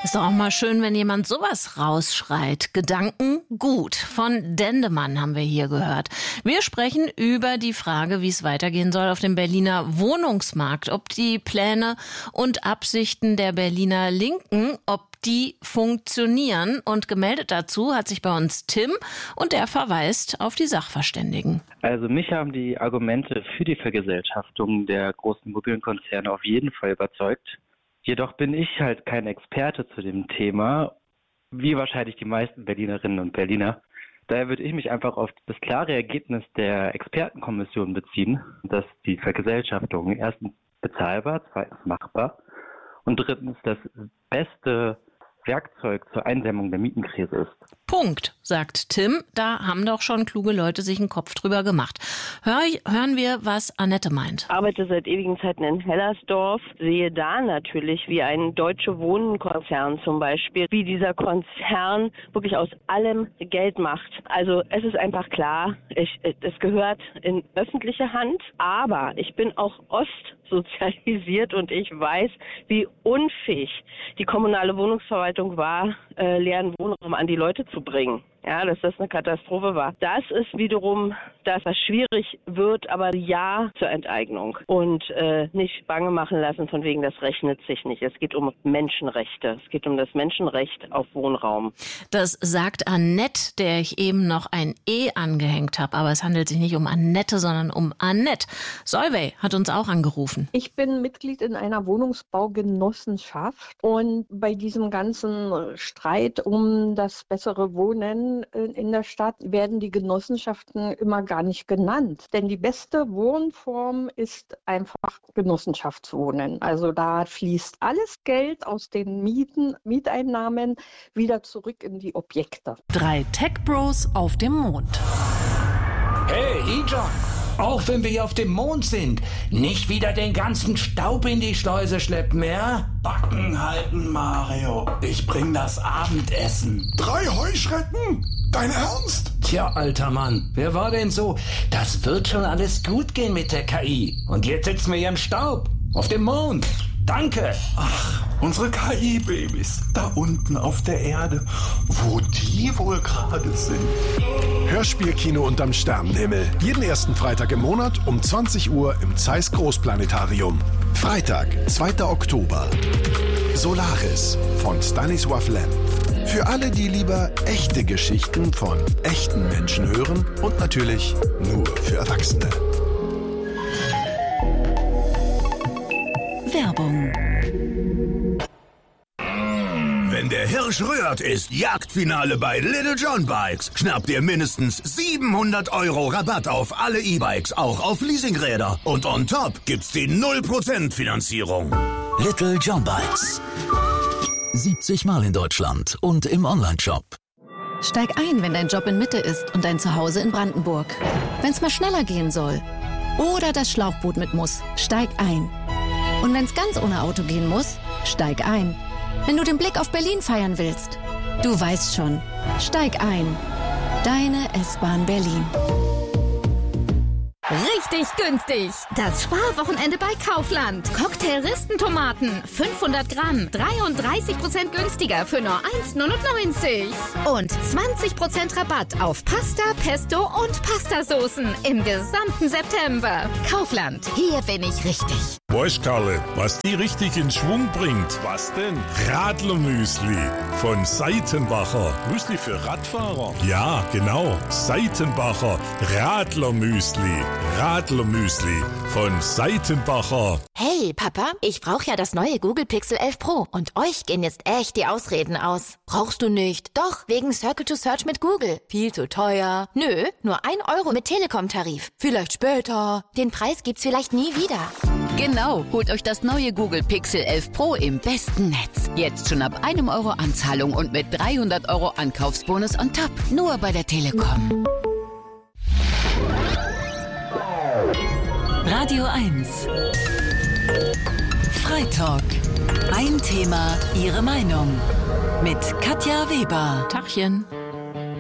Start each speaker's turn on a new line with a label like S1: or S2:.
S1: Ist doch auch mal schön, wenn jemand sowas rausschreit. Gedanken gut. Von Dendemann haben wir hier gehört. Wir sprechen über die Frage, wie es weitergehen soll auf dem Berliner Wohnungsmarkt. Ob die Pläne und Absichten der Berliner Linken, ob die funktionieren. Und gemeldet dazu hat sich bei uns Tim und der verweist auf die Sachverständigen.
S2: Also mich haben die Argumente für die Vergesellschaftung der großen Immobilienkonzerne auf jeden Fall überzeugt. Jedoch bin ich halt kein Experte zu dem Thema, wie wahrscheinlich die meisten Berlinerinnen und Berliner. Daher würde ich mich einfach auf das klare Ergebnis der Expertenkommission beziehen, dass die Vergesellschaftung erstens bezahlbar, zweitens machbar und drittens das beste Werkzeug zur Eindämmung der Mietenkrise ist.
S1: Punkt, sagt Tim. Da haben doch schon kluge Leute sich einen Kopf drüber gemacht. Hören wir, was Annette meint.
S3: Ich arbeite seit ewigen Zeiten in Hellersdorf, sehe da natürlich, wie ein Deutsche Wohnen-Konzern zum Beispiel, wie dieser Konzern wirklich aus allem Geld macht. Also es ist einfach klar, es gehört in öffentliche Hand, aber ich bin auch ostsozialisiert und ich weiß, wie unfähig die kommunale Wohnungsverwaltung war, leeren Wohnraum an die Leute zu bringen. Ja, dass das eine Katastrophe war. Das ist wiederum das, was schwierig wird, aber ja zur Enteignung. Und nicht bange machen lassen von wegen, das rechnet sich nicht. Es geht um Menschenrechte. Es geht um das Menschenrecht auf Wohnraum.
S1: Das sagt Annette, der ich eben noch ein E angehängt habe. Aber es handelt sich nicht um Annette, sondern um Annette. Solveig hat uns auch angerufen.
S4: Ich bin Mitglied in einer Wohnungsbaugenossenschaft. Und bei diesem ganzen Streit um das bessere Wohnen in der Stadt werden die Genossenschaften immer gar nicht genannt. Denn die beste Wohnform ist einfach Genossenschaftswohnen. Also da fließt alles Geld aus den Mieteinnahmen wieder zurück in die Objekte.
S5: 3 Tech-Bros auf dem Mond.
S6: Hey, E-John! Auch wenn wir hier auf dem Mond sind, nicht wieder den ganzen Staub in die Schleuse schleppen, ja?
S7: Backen halten, Mario. Ich bring das Abendessen.
S8: 3 Heuschrecken? Dein Ernst?
S6: Tja, alter Mann, wer war denn so? Das wird schon alles gut gehen mit der KI. Und jetzt sitzen wir hier im Staub. Auf dem Mond. Danke.
S7: Ach, unsere KI-Babys. Da unten auf der Erde. Wo die wohl gerade sind.
S8: Hörspielkino unterm Sternenhimmel. Jeden ersten Freitag im Monat um 20 Uhr im Zeiss Großplanetarium. Freitag, 2. Oktober. Solaris von Stanisław Lem. Für alle, die lieber echte Geschichten von echten Menschen hören und natürlich nur für Erwachsene.
S5: Werbung.
S9: Wenn der Hirsch rührt, ist Jagdfinale bei Little John Bikes. Schnappt ihr mindestens 700 € Rabatt auf alle E-Bikes, auch auf Leasingräder. Und on top gibt's die 0% Finanzierung.
S10: Little John Bikes. 70 Mal in Deutschland und im Onlineshop.
S11: Steig ein, wenn dein Job in Mitte ist und dein Zuhause in Brandenburg. Wenn's mal schneller gehen soll oder das Schlauchboot mit muss, steig ein. Und wenn's ganz ohne Auto gehen muss, steig ein. Wenn du den Blick auf Berlin feiern willst, du weißt schon, steig ein. Deine S-Bahn Berlin.
S12: Richtig günstig. Das Sparwochenende bei Kaufland. Cocktail-Ristentomaten, 500 Gramm, 33% günstiger für nur 1,99. Und 20% Rabatt auf Pasta, Pesto und Pastasoßen im gesamten September. Kaufland, hier bin ich richtig.
S13: Weißt Karle, was die richtig in Schwung bringt?
S7: Was denn?
S13: Radlermüsli von Seitenbacher.
S7: Müsli für Radfahrer?
S13: Ja, genau. Seitenbacher Radlermüsli. Radlermüsli von Seitenbacher.
S14: Hey Papa, ich brauche ja das neue Google Pixel 11 Pro und euch gehen jetzt echt die Ausreden aus. Brauchst du nicht? Doch, wegen Circle to Search mit Google. Viel zu teuer. Nö, nur 1 € mit Telekom-Tarif. Vielleicht später. Den Preis gibt's vielleicht nie wieder.
S5: Genau, holt euch das neue Google Pixel 11 Pro im besten Netz. Jetzt schon ab 1 € Anzahlung und mit 300 € Ankaufsbonus on top. Nur bei der Telekom. Radio 1. Freitalk. Ein Thema, Ihre Meinung. Mit Katja Weber.
S1: Tachchen.